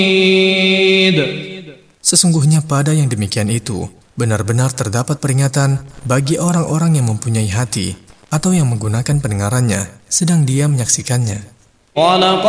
Sesungguhnya pada yang demikian itu, benar-benar terdapat peringatan bagi orang-orang yang mempunyai hati atau yang menggunakan pendengarannya sedang dia menyaksikannya.